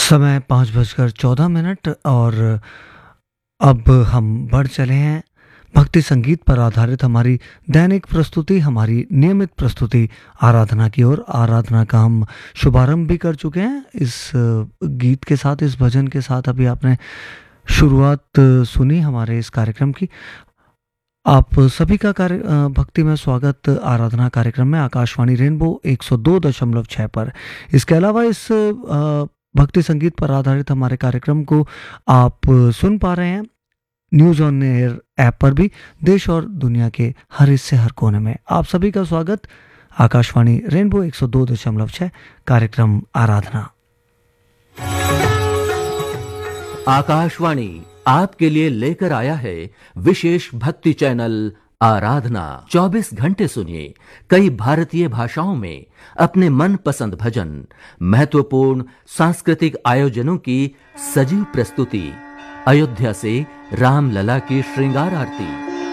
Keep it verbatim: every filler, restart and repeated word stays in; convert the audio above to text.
समय पाँच बजकर चौदह मिनट और अब हम बढ़ चले हैं भक्ति संगीत पर आधारित हमारी दैनिक प्रस्तुति, हमारी नियमित प्रस्तुति आराधना की ओर। आराधना का हम शुभारंभ भी कर चुके हैं इस गीत के साथ, इस भजन के साथ। अभी आपने शुरुआत सुनी हमारे इस कार्यक्रम की। आप सभी का कार्य भक्ति में स्वागत आराधना कार्यक्रम में आकाशवाणी रेनबो एक सौ दो दशमलव छह पर। इसके अलावा इस भक्ति संगीत पर आधारित हमारे कार्यक्रम को आप सुन पा रहे हैं न्यूज ऑन एयर ऐप पर भी, देश और दुनिया के हर हिस्से हर कोने में। आप सभी का स्वागत आकाशवाणी रेनबो एक सौ दो दशमलव छह कार्यक्रम आराधना। आकाशवाणी आपके लिए लेकर आया है विशेष भक्ति चैनल आराधना। चौबीस घंटे सुनिए कई भारतीय भाषाओं में अपने मनपसंद भजन, महत्वपूर्ण सांस्कृतिक आयोजनों की सजीव प्रस्तुति, अयोध्या से रामलला की श्रृंगार आरती,